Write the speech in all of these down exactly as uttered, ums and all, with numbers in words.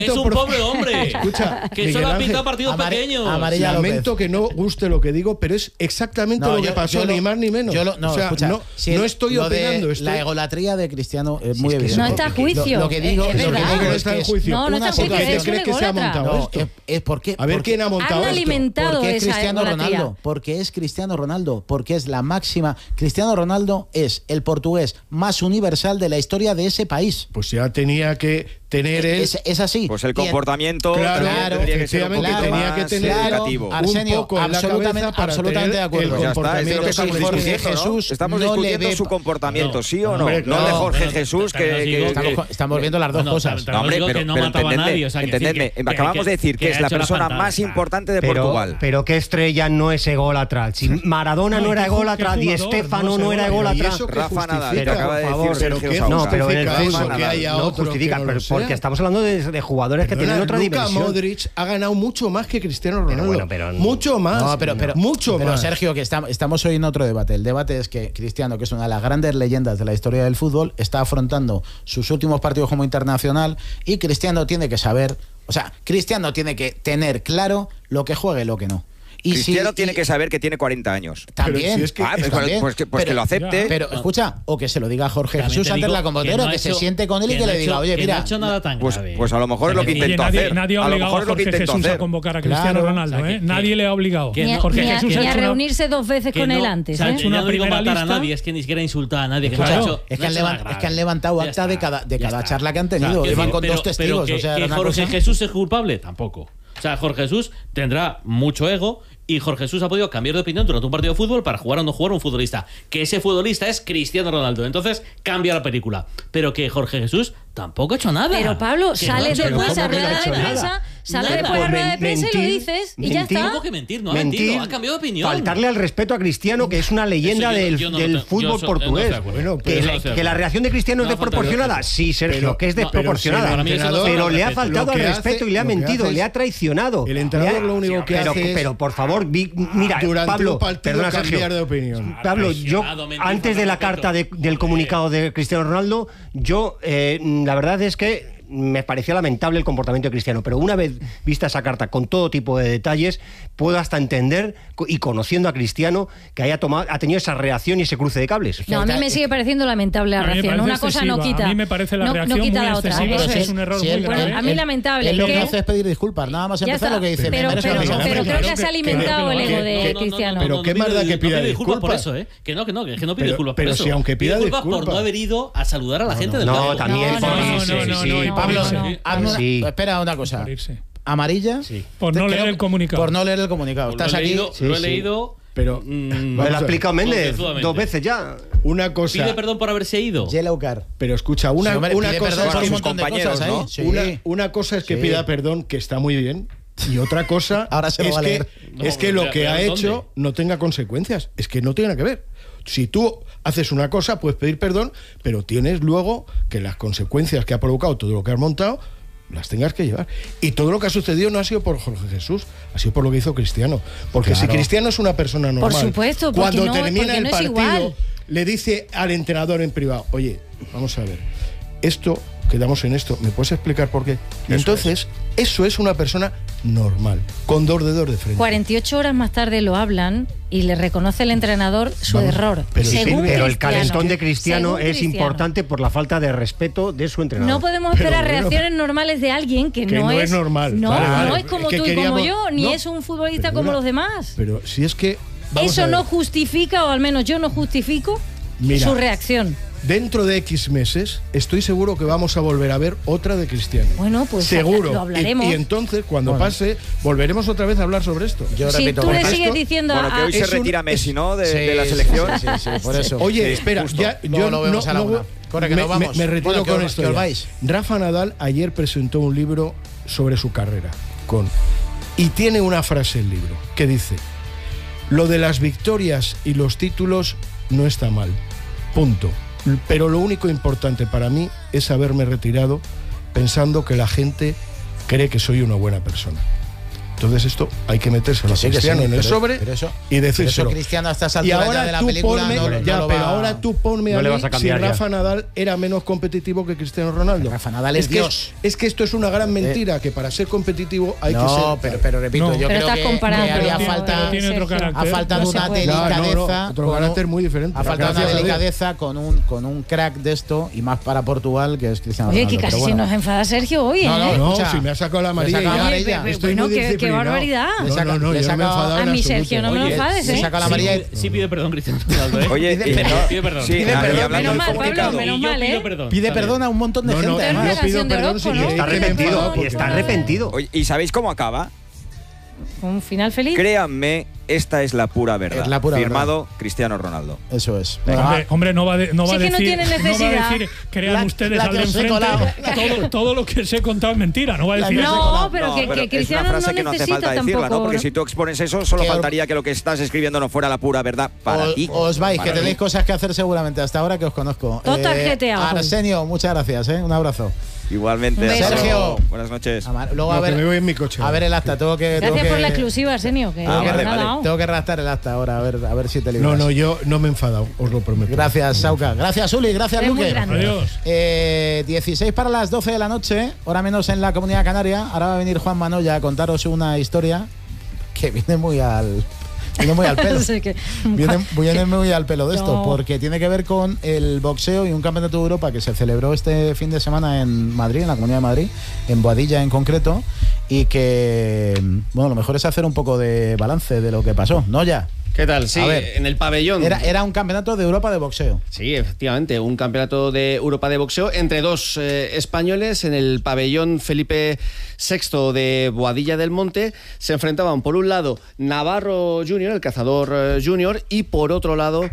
Es un pobre hombre. Escucha, que Miguel solo ha Ángel, pitado partidos Amare- pequeños. Amarilla Lamento López. que no guste lo que digo, pero es exactamente No, lo que yo- pasó, yo lo- ni más ni menos. yo lo- no, o sea, escucha, no, si no el- estoy lo de opinando. Estoy... La egolatría de Cristiano es muy es que evidente. No está a juicio. Lo, lo que digo, Es lo que verdad. digo que no es está en que juicio. No, no una está en juicio, ¿Por qué es te un crees que se ha ególatra. montado No, esto? es, es porque, A ver porque- quién ha montado Han esto. alimentado porque es esa Cristiano egolatría. Ronaldo, porque es Cristiano Ronaldo, porque es la máxima. Cristiano Ronaldo es el portugués más universal de la historia de ese país. Pues ya tenía que tener él... Es, es así. Pues el Bien. comportamiento Claro, también tendría que ser un efectivamente, poquito tenía más que tener Claro, educativo. un Arsenio, poco en la absolutamente, cabeza para absolutamente tener de acuerdo. el Pues ya está, es comportamiento lo que que estamos Jorge discutiendo, ¿no? Jesús Estamos no le discutiendo ve- su comportamiento, No, ¿sí o no? hombre, No, el de no, Jorge pero- Jesús, pero que... os que- digo- que- Estamos, estamos viendo las dos Bueno, cosas. pero- No, hombre, digo pero, que no pero mataba a entendedme, nadie, o sea, que sí, entendedme. que- que- acabamos de decir que, que es ha la hecho la persona fantasía. más importante de Pero, Portugal. pero qué estrella no es ególatra. Si Maradona No, no, era qué ju- ególatra, qué Di jugador, Stéfano no no, es era ególatra. ególatra. ¿Y eso qué Rafa Nadal, justifica? te acaba de Por decir favor, Sergio pero qué Sausa. No, pero en el justifica fútbol eso que haya no otro justifica, que no pero lo porque sea? estamos hablando de, de jugadores que Perdona, tienen otra Luka dimensión. Modric ha ganado mucho más que Cristiano Ronaldo. bueno, pero- mucho más. No, pero, pero, mucho pero más. Sergio, que está- estamos hoy en otro debate. El debate es que Cristiano, que es una de las grandes leyendas de la historia del fútbol, está afrontando sus últimos partidos como internacional y Cristiano tiene que saber, o sea, Cristiano tiene que tener claro lo que juegue y lo que no. Y Cristiano si- tiene y- que saber que tiene cuarenta años. También. Pero si es que- Ah, pues, también. pues que, pues que Pero- lo acepte. Pero escucha, o que se lo diga a Jorge También Jesús te antes de digo la convocatoria, no que, ha se hecho- siente con él y que que no le ha diga, hecho- oye, que no mira. ha hecho nada tan Pues, grave. pues a lo mejor es lo que Oye, intentó nadie, hacer. nadie ha A lo obligado a mejor es lo que Jorge intentó Jesús hacer. a convocar a Claro. Cristiano Ronaldo, O sea, que- ¿eh? Nadie le ha obligado. Ni a, Jorge ni a- Jesús ni ha a hecho una- reunirse dos veces Que con no- él antes. o sea, ¿eh? hecho una yo no digo primera matar a lista. nadie, es que ni siquiera insultar a nadie. Que no ha Claro, hecho- es, que no ha han hecho levan- nada es que han grave. levantado Ya acta de está, cada, de ya cada está. charla que han O sea, tenido. quiero Iban decir, con pero- dos testigos. pero que, o sea, que era una Jorge cosa- Jesús es culpable, tampoco. O sea, Jorge Jesús tendrá mucho ego y Jorge Jesús ha podido cambiar de opinión durante un partido de fútbol para jugar o no jugar un futbolista. Que ese futbolista es Cristiano Ronaldo. Entonces cambia la película. Pero que Jorge Jesús tampoco ha hecho nada. Pero Pablo, Que no ha sales hecho después nada. a ¿cómo que no ha rueda de hecho nada? prensa, sales Nada. después a Pues rueda de men- prensa y lo mentir, dices y ya mentir. está. ¿Cómo que mentir? No ha Mentir, mentido, ha cambiado de opinión. faltarle al respeto a Cristiano, que es una leyenda Eso yo- del, yo no del lo tengo- fútbol yo so- yo no portugués. estoy de acuerdo. Bueno, que, pero la- no estoy de que la acuerdo. reacción de Cristiano No es falta de desproporcionada. respeto. Sí, Sergio, Pero- que es no, pero desproporcionada. si el Para mí eso no entrenador- es pero le ha respeto. faltado Lo al que respeto hace- y le ha lo que mentido, hace le es- ha traicionado. el entrenador Le ha- lo único que pero, hace es- pero por favor, vi- mira, Durante Pablo, un partido perdona, cambiar Sergio. de opinión. Pablo, yo Traicionado, mentir, antes de la falta de carta de- respeto. del comunicado de Cristiano Ronaldo, yo eh, la verdad es que me pareció lamentable el comportamiento de Cristiano, pero una vez vista esa carta con todo tipo de detalles, puedo hasta entender co- y conociendo a Cristiano que haya tomado, ha tenido esa reacción y ese cruce de cables. No, a mí me sigue pareciendo lamentable la A mí me reacción. parece Una cosa no excesiva. quita. A mí me parece la no, reacción no quita muy la otra. excesiva. Eso Ese es. es un error Sí, muy él- grave. él- A mí él- lamentable, él lo que que- hace es pedir disculpas, nada más Ya empezar está. lo que dice. Pero, me merece pero, la pero, pena. pero creo que has que- alimentado que- el ego que- de que- Cristiano. pero qué más da que pida no pide disculpas por disculpas. eso, ¿eh? Que no, que no, que no pide Pero- disculpas pero por eso. si aunque pida disculpas por disculpas. no haber ido a saludar a la gente del No, campo. también. No, por- no, sí, no, sí, no, sí. no, y Pablo, por irse. hazme una- Sí. espera una cosa. Por irse. Amarilla. Sí. Por no Creo- leer el comunicado. Por no leer el comunicado. Lo he Estás aquí. leído, Sí, lo he sí. leído. Pero mm, Me vamos lo ha a ver. explicado Méndez Concienzudamente. dos veces ya. Una cosa, Pide perdón por haberse ido. Yellow card. pero escucha, una, Sí, hombre, una pide cosa perdón es por que un sus montón de compañeros, cosas ahí. ¿no? Sí. Una, una cosa es que Sí. pida perdón, que está muy bien, y otra cosa Ahora se lo es, va a que, leer. No, es que lo pero que ha ¿dónde? hecho no tenga consecuencias. Es que no tiene nada que ver. Si tú haces una cosa, puedes pedir perdón, pero tienes luego que las consecuencias que ha provocado todo lo que has montado las tengas que llevar. Y todo lo que ha sucedido no ha sido por Jorge Jesús, ha sido por lo que hizo Cristiano. Porque Claro. si Cristiano es una persona normal, supuesto, porque cuando no- termina porque el no es partido, igual. le dice al entrenador en privado, oye, vamos a ver, esto, quedamos en esto, ¿me puedes explicar por qué? Y entonces, eso es una persona normal, con dos dedos de frente. cuarenta y ocho horas más tarde lo hablan y le reconoce el entrenador su Vamos, error. pero sí, según Pero el Cristiano. calentón de Cristiano Según es Cristiano. importante por la falta de respeto de su entrenador. No podemos Pero esperar bueno, reacciones normales de alguien que, que no, no es normal. No, Vale, vale. no es como Es que tú y como queríamos- yo, ni no, es un futbolista perdona, como los demás. Pero si es que... vamos Eso a ver, no justifica, o al menos yo no justifico, Mira. su reacción. dentro de X meses, estoy seguro que vamos a volver a ver otra de Cristiano. Bueno, pues seguro. lo hablaremos. Y, y entonces, cuando Bueno. pase, volveremos otra vez a hablar sobre esto. Yo si repito, tú le porque sigues esto- diciendo Bueno, que a... hoy se es un- retira Messi, ¿no? De, Sí, de la sí, selección. Sí, sí, sí, por eso. Oye, Sí, espera, justo. ya, Luego yo lo vemos no, a la no una. voy- Corre, que me, nos vamos. me- me retiro Bueno, que con os- esto. que os ya. vais. Rafa Nadal ayer presentó un libro sobre su carrera con y tiene una frase el libro que dice: lo de las victorias y los títulos no está mal, punto. Pero lo único importante para mí es haberme retirado pensando que la gente cree que soy una buena persona. Entonces esto hay que metérselo a Sí, que Cristiano sí, en el pero- sobre pero eso- y decírselo. pero eso Cristiano a estas y alturas ahora ya de la tú película ponme, no- no ya, lo pero va- ahora tú ponme no a le mí vas a si cambiar ya. Rafa Nadal era menos competitivo que Cristiano Ronaldo. Rafa Nadal es que, Dios. Es que esto es una gran mentira, que para ser competitivo hay que no, ser. pero, pero repito, No. yo Pero creo estás que, comparando, que haría pero falta, tiene- tiene otro Sergio. carácter. ha faltado No se una puede. Ya, no, delicadeza. no, otro con un- carácter muy diferente. Ha faltado una Gracias a Dios. delicadeza con un, con un crack de esto y más para Portugal, que es Cristiano Oye, Ronaldo. que casi pero se bueno. nos enfada Sergio hoy, No, ¿eh? No, Escucha, si me ha sacado la amarilla. le saca la ya. amarilla. Oye, Estoy bueno, muy qué- qué disciplinado. barbaridad. No, Le saca- no, no, le yo no me he saca- enfadado A en mi absoluto. Sergio, no me lo Oye, enfades, le ¿eh? saca la Sí, amarilla y- sí pide perdón, Cristiano Ronaldo, ¿eh? Oye, Pide y- perdón. Pide perdón. Sí, Pide y perdón. hablando Menos del mal, Pablo, comunicado. menos Y yo mal, pido ¿eh? perdón. Pide Está bien. perdón a un montón de No, no, gente. Pero además. una yo pido canción de perdón Orozco, si ¿no? queréis Está que me arrepentido, enfadado, y porque está no- arrepentido. Oye, ¿y sabéis cómo acaba? Un final feliz. Créanme, esta es la pura verdad. Es la pura Firmado Cristiano Ronaldo. Eso es. Hombre, hombre, no va, de- no Si va a es que no decir. tiene va a necesidad. decir, crean La- ustedes la al que de os he enfrente. colado. Todo, todo lo que os he contado es mentira. No va a La decir que- eso. No, pero No, que, pero que es Cristiano una frase no que no hace necesita falta decirla, tampoco. ¿no? Porque si tú expones eso, solo Que os- faltaría que lo que estás escribiendo no fuera la pura verdad para O- ti. Os vais, Para que tenéis mí. cosas que hacer seguramente hasta ahora que os conozco. Todo tarjeteado. Arsenio, muchas gracias, ¿eh? Un abrazo. Igualmente. Un beso. hasta luego. Sergio. Buenas noches. Amar- Luego No, a ver, que me voy en mi coche. a ver el acta. Tengo que, tengo Gracias que, por la exclusiva, Arsenio. Que Ah, que vale, nos ha vale. dado. tengo que redactar el acta ahora, a ver, a ver si te libras. No, no, yo no me he enfadado, os lo prometo. Gracias, Sauca. Gracias, Uli. Gracias, Eres muy Luque. grande. Adiós. Eh, dieciséis para las doce de la noche, hora menos en la Comunidad Canaria. Ahora va a venir Juan Manoya a contaros una historia que viene muy al, viene muy al pelo. Así que- Viene, viene muy al pelo de esto, No. porque tiene que ver con el boxeo y un campeonato de Europa que se celebró este fin de semana en Madrid, en la Comunidad de Madrid, en Boadilla en concreto, y que, bueno, lo mejor es hacer un poco de balance de lo que pasó, ¿no? Ya. ¿Qué tal? Sí, A ver, en el pabellón. Era, era un campeonato de Europa de boxeo. Sí, efectivamente, un campeonato de Europa de boxeo entre dos eh, españoles en el pabellón Felipe sexto de Boadilla del Monte. Se enfrentaban por un lado Navarro junior, el cazador eh, junior, y por otro lado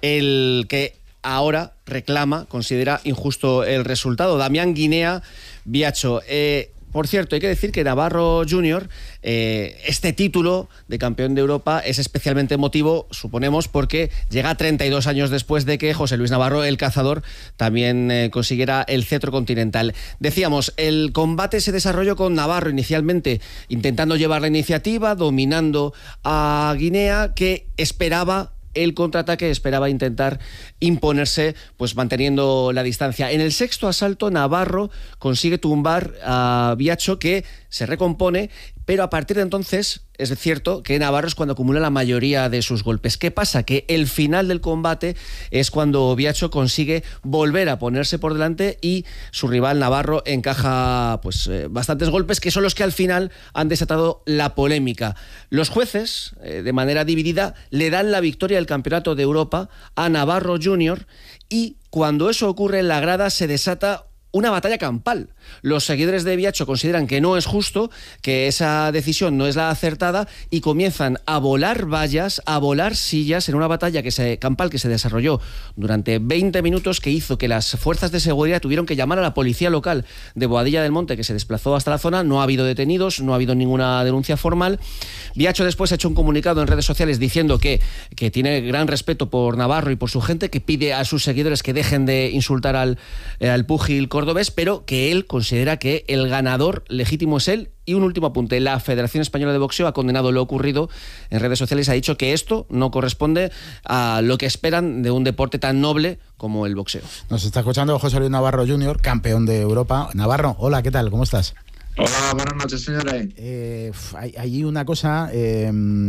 el que ahora reclama, considera injusto el resultado, Damián Guinea Biacho. Eh, Por cierto, hay que decir que Navarro junior, eh, este título de campeón de Europa es especialmente emotivo, suponemos, porque llega treinta y dos años después de que José Luis Navarro, el cazador, también eh, consiguiera el cetro continental. Decíamos, el combate se desarrolló con Navarro inicialmente intentando llevar la iniciativa, dominando a Guinea, que esperaba el contraataque, esperaba intentar imponerse, pues manteniendo la distancia. En el sexto asalto, Navarro consigue tumbar a Biacho, que se recompone, pero a partir de entonces es cierto que Navarro es cuando acumula la mayoría de sus golpes. ¿Qué pasa? Que el final del combate es cuando Biacho consigue volver a ponerse por delante y su rival Navarro encaja pues eh, bastantes golpes, que son los que al final han desatado la polémica. Los jueces, eh, de manera dividida, le dan la victoria del Campeonato de Europa a Navarro junior, y cuando eso ocurre en la grada se desata una batalla campal. Los seguidores de Biacho consideran que no es justo, que esa decisión no es la acertada, y comienzan a volar vallas, a volar sillas en una batalla que se, campal que se desarrolló durante veinte minutos, que hizo que las fuerzas de seguridad tuvieron que llamar a la policía local de Boadilla del Monte, que se desplazó hasta la zona. No ha habido detenidos, no ha habido ninguna denuncia formal. Biacho después ha hecho un comunicado en redes sociales diciendo que, que tiene gran respeto por Navarro y por su gente, que pide a sus seguidores que dejen de insultar al, eh, al púgil cordobés, pero que él considera que el ganador legítimo es él. Y un último apunte, la Federación Española de Boxeo ha condenado lo ocurrido en redes sociales, ha dicho que esto no corresponde a lo que esperan de un deporte tan noble como el boxeo. Nos está escuchando José Luis Navarro junior, campeón de Europa. Navarro, hola, ¿qué tal? ¿Cómo estás? Hola, buenas noches, señores. Eh, hay, hay una cosa, eh,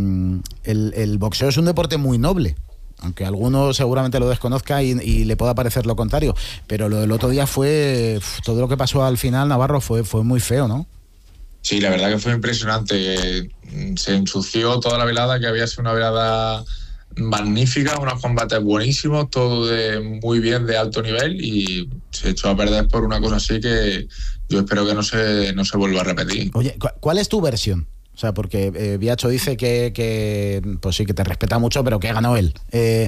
el, el boxeo es un deporte muy noble, aunque alguno seguramente lo desconozca y, y le pueda parecer lo contrario, pero lo del otro día fue, todo lo que pasó al final, Navarro, fue, fue muy feo, ¿no? Sí, la verdad que fue impresionante. Se ensució toda la velada, que había sido una velada magnífica, unos combates buenísimos, todo de muy bien, de alto nivel, y se echó a perder por una cosa así que yo espero que no se, no se vuelva a repetir. Oye, ¿cuál es tu versión? O sea, porque eh, Biacho dice que, que, pues sí, que te respeta mucho, pero que ganó él. Eh,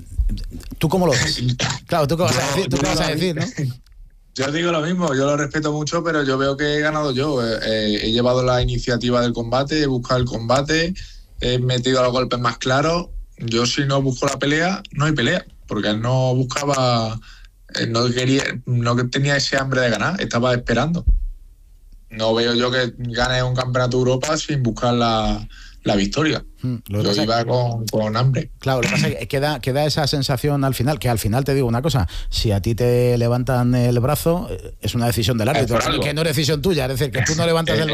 ¿Tú cómo lo ves? Claro, ¿tú qué vas a decir, ¿tú qué vas a decir, no? Yo digo lo mismo, yo lo respeto mucho, pero yo veo que he ganado yo. Eh, eh, he llevado la iniciativa del combate, he buscado el combate, he metido los golpes más claros. Yo, si no busco la pelea, no hay pelea, porque él no buscaba, eh, no quería, no tenía ese hambre de ganar, estaba esperando. no veo yo que gane un campeonato de Europa sin buscar la, la victoria. Mm, lo que Yo pasa iba es- con, con hambre. Claro, lo que pasa es que queda, queda esa sensación al final, que al final te digo una cosa, si a ti te levantan el brazo, eh, es una decisión del árbitro, por algo. que no es decisión tuya, es decir, que tú no levantas el Eh,